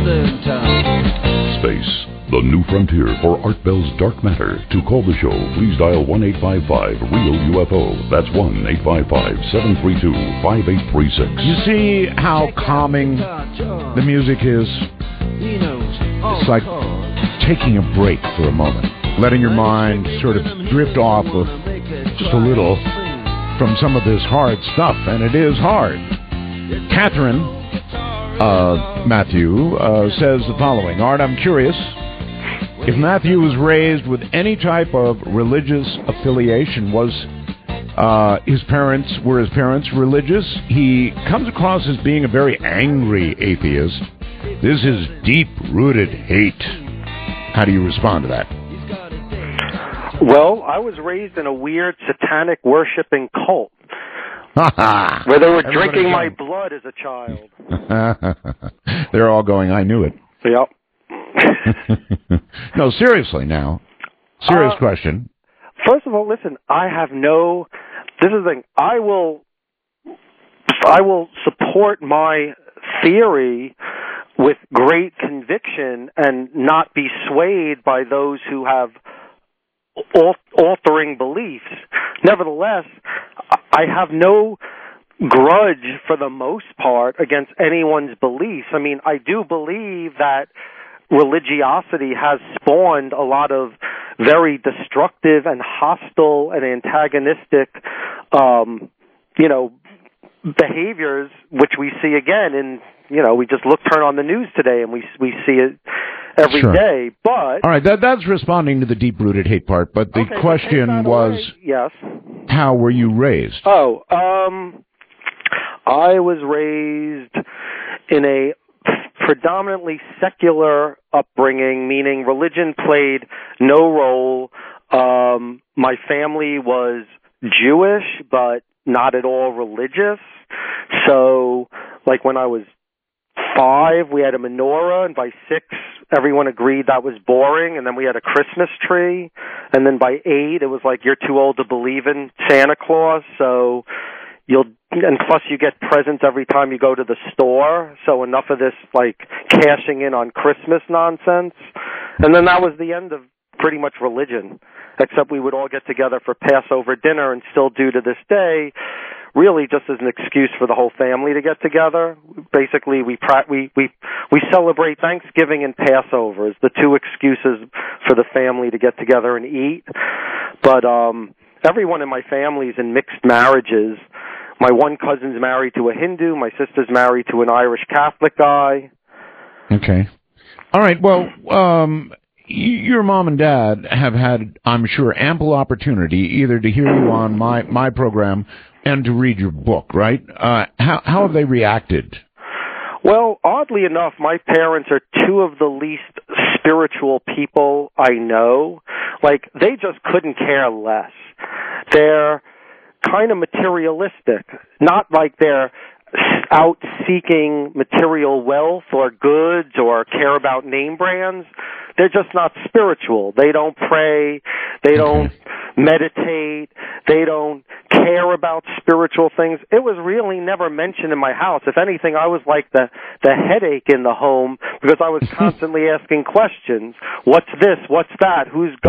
Space, the new frontier for Art Bell's Dark Matter. To call the show, please dial 1-855-REAL-UFO. That's 1-855-732-5836. You see how calming the music is? It's like taking a break for a moment, letting your mind sort of drift off of just a little from some of this hard stuff, and it is hard. Catherine Matthew says the following. Art, I'm curious if Matthew was raised with any type of religious affiliation. Were his parents religious? He comes across as being a very angry atheist. This is deep-rooted hate. How do you respond to that? Well, I was raised in a weird satanic worshiping cult where they were drinking my blood as a child. They're all going, I knew it. Yep. No, seriously now. Serious question. First of all, listen, this is the thing. I will support my theory with great conviction and not be swayed by those who have altering beliefs. Nevertheless, I have no grudge for the most part against anyone's beliefs. I mean, I do believe that religiosity has spawned a lot of very destructive and hostile and antagonistic, behaviors, which we see again in, we just turn on the news today and we see it every day. But all right, that's responding to the deep-rooted hate part. But the question was, yes, how were you raised? I was raised in a predominantly secular upbringing, meaning religion played no role. My family was Jewish, but not at all religious. So, like when I was 5, we had a menorah, and by 6, everyone agreed that was boring, and then we had a Christmas tree, and then by 8, it was like, you're too old to believe in Santa Claus, so and plus you get presents every time you go to the store, so enough of this, like, cashing in on Christmas nonsense. And then that was the end of pretty much religion, except we would all get together for Passover dinner and still do to this day, really just as an excuse for the whole family to get together. Basically, we celebrate Thanksgiving and Passover as the two excuses for the family to get together and eat. But everyone in my family is in mixed marriages. My one cousin's married to a Hindu. My sister's married to an Irish Catholic guy. Okay. All right. Well, your mom and dad have had, I'm sure, ample opportunity either to hear you on my program and to read your book, right? How have they reacted? Well, oddly enough, my parents are two of the least spiritual people I know. Like, they just couldn't care less. They're kind of materialistic. Not like they're out seeking material wealth or goods or care about name brands. They're just not spiritual. They don't pray. They don't meditate. They don't care about spiritual things. It was really never mentioned in my house. If anything, I was like the headache in the home because I was constantly asking questions. What's this? What's that? Who's